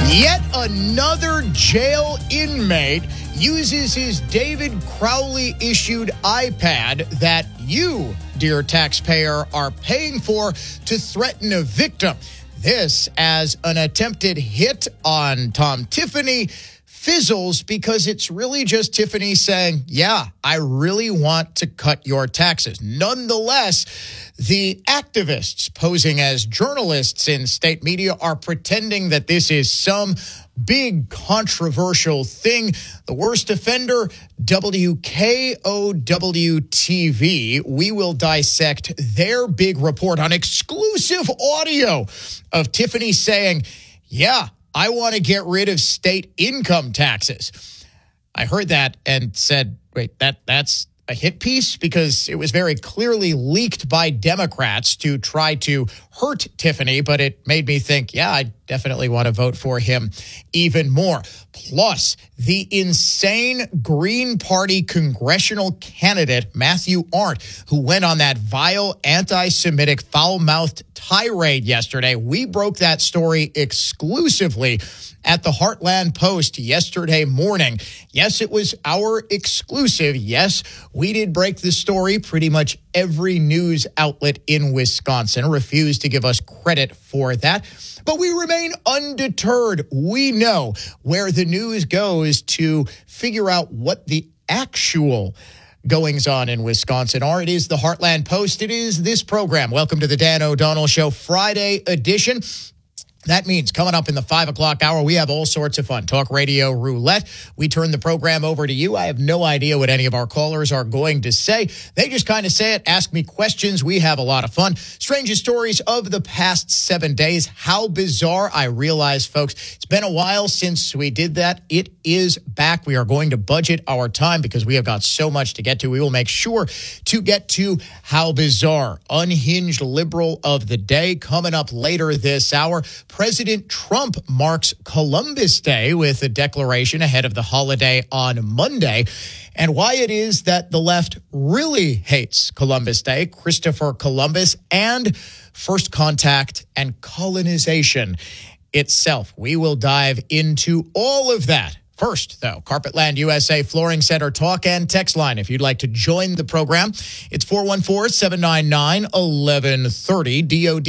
Yet another jail inmate uses his David Crowley-issued iPad that you, dear taxpayer, are paying for to threaten a victim. This as an attempted hit on Tom Tiffany fizzles because it's really just Tiffany saying, yeah, I really want to cut your taxes. Nonetheless, the activists posing as journalists in state media are pretending that this is some big controversial thing. The worst offender, WKOW-TV. We will dissect their big report on exclusive audio of Tiffany saying, yeah, I want to get rid of state income taxes. I heard that and said, wait, that's a hit piece? Because it was very clearly leaked by Democrats to try to hurt Tiffany, but it made me think, yeah, I definitely want to vote for him even more. Plus, the insane Green Party congressional candidate, Matthew Arndt, who went on that vile anti-Semitic foul-mouthed tirade yesterday. We broke that story exclusively at the Heartland Post yesterday morning. Yes, it was our exclusive. Yes, we did break the story. Pretty much every news outlet in Wisconsin refused to give us credit for that. But we remain undeterred. We know where the news goes to figure out what the actual goings on in Wisconsin are. It is the Heartland Post. It is this program. Welcome to the Dan O'Donnell Show Friday edition. That means coming up in the 5 o'clock hour, we have all sorts of fun. Talk radio roulette. We turn the program over to you. I have no idea what any of our callers are going to say. They just kind of say it, ask me questions. We have a lot of fun. Strangest stories of the past 7 days. How bizarre. I realize, folks, it's been a while since we did that. It is back. We are going to budget our time because we have got so much to get to. We will make sure to get to how bizarre. Unhinged liberal of the day coming up later this hour. President Trump marks Columbus Day with a declaration ahead of the holiday on Monday, and why it is that the left really hates Columbus Day, Christopher Columbus, and first contact and colonization itself. We will dive into all of that. First, though, Carpetland USA Flooring Center talk and text line. If you'd like to join the program, it's 414-799-1130.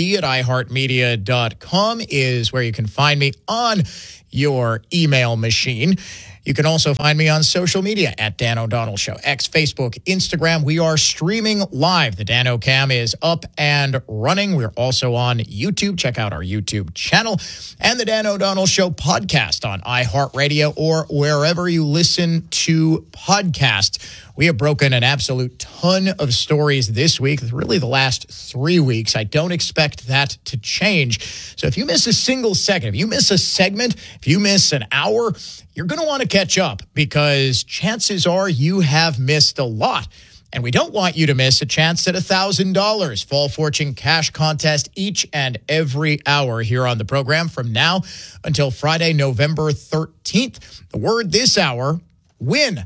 DOD@iHeartMedia.com is where you can find me on your email machine. You can also find me on social media at Dan O'Donnell Show, X, Facebook, Instagram. We are streaming live. The Dan O'Cam is up and running. We're also on YouTube. Check out our YouTube channel and the Dan O'Donnell Show podcast on iHeartRadio or wherever you listen to podcasts. We have broken an absolute ton of stories this week, really the last 3 weeks. I don't expect that to change. So if you miss a single second, if you miss a segment, if you miss an hour, you're going to want to catch up because chances are you have missed a lot. And we don't want you to miss a chance at $1,000 Fall Fortune cash contest each and every hour here on the program from now until Friday, November 13th. The word this hour, win.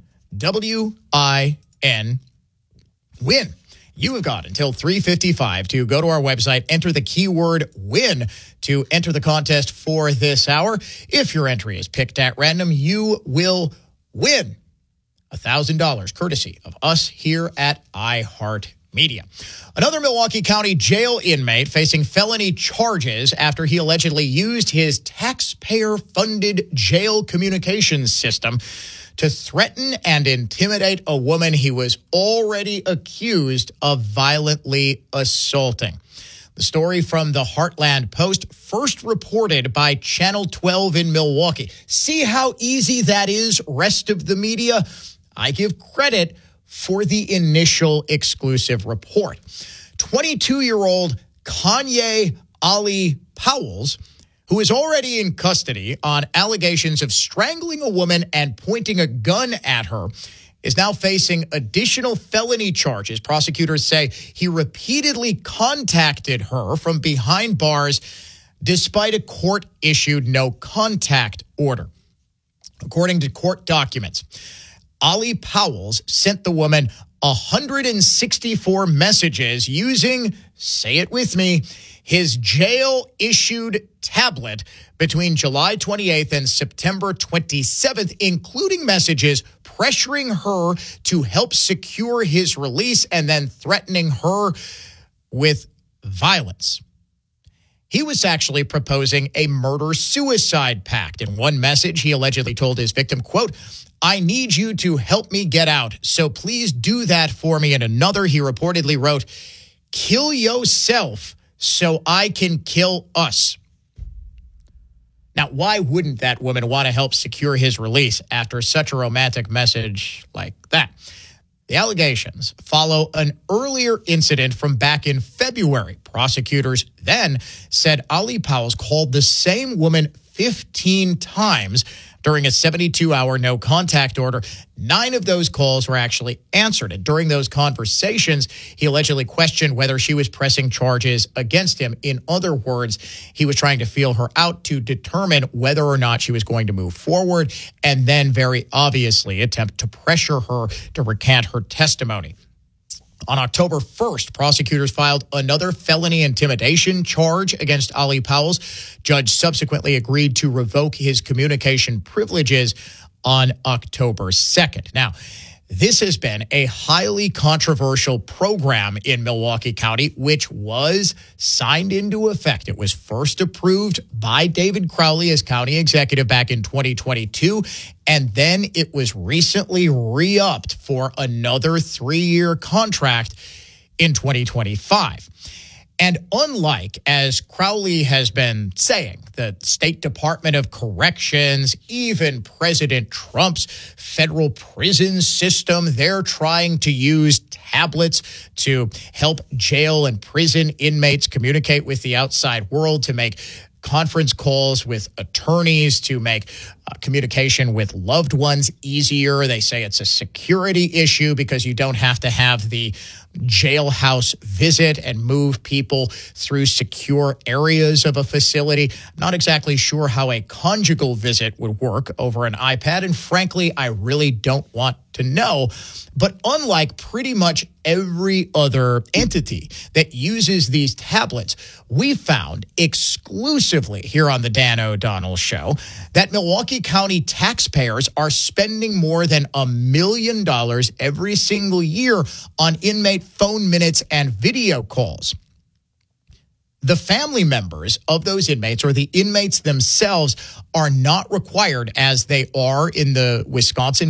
W-I-N, win. You have got until 3:55 to go to our website, enter the keyword win to enter the contest for this hour. If your entry is picked at random, you will win $1,000 courtesy of us here at iHeartMedia. Another Milwaukee County jail inmate facing felony charges after he allegedly used his taxpayer-funded jail communications system to threaten and intimidate a woman he was already accused of violently assaulting. The story from the Heartland Post, first reported by Channel 12 in Milwaukee. See how easy that is, rest of the media? I give credit for the initial exclusive report. 22-year-old Kanye Ali Powells, who is already in custody on allegations of strangling a woman and pointing a gun at her, is now facing additional felony charges. Prosecutors say he repeatedly contacted her from behind bars despite a court-issued no-contact order. According to court documents, Ali Powells sent the woman 164 messages using, say it with me, his jail-issued tablet between July 28th and September 27th, including messages pressuring her to help secure his release and then threatening her with violence. He was actually proposing a murder-suicide pact. In one message, he allegedly told his victim, quote, "I need you to help me get out, so please do that for me." In another, he reportedly wrote, "Kill yourself so I can kill us." Now, why wouldn't that woman want to help secure his release after such a romantic message like that? The allegations follow an earlier incident from back in February. Prosecutors then said Ali Powell called the same woman 15 times during a 72-hour no-contact order. 9 of those calls were actually answered. And during those conversations, he allegedly questioned whether she was pressing charges against him. In other words, he was trying to feel her out to determine whether or not she was going to move forward, and then very obviously attempt to pressure her to recant her testimony. On October 1st, prosecutors filed another felony intimidation charge against Ali Powell. Judge subsequently agreed to revoke his communication privileges on October 2nd. Now, this has been a highly controversial program in Milwaukee County, which was signed into effect. It was first approved by David Crowley as county executive back in 2022, and then it was recently re-upped for another 3-year contract in 2025. And unlike, as Crowley has been saying, the State Department of Corrections, even President Trump's federal prison system, they're trying to use tablets to help jail and prison inmates communicate with the outside world, to make conference calls with attorneys, to make communication with loved ones easier. They say it's a security issue because you don't have to have the jailhouse visit and move people through secure areas of a facility. Not exactly sure how a conjugal visit would work over an iPad, and frankly, I really don't want to know. But unlike pretty much every other entity that uses these tablets, we found exclusively here on the Dan O'Donnell Show that Milwaukee County taxpayers are spending more than $1 million every single year on inmate phone minutes and video calls. The family members of those inmates, or the inmates themselves, are not required, as they are in the Wisconsin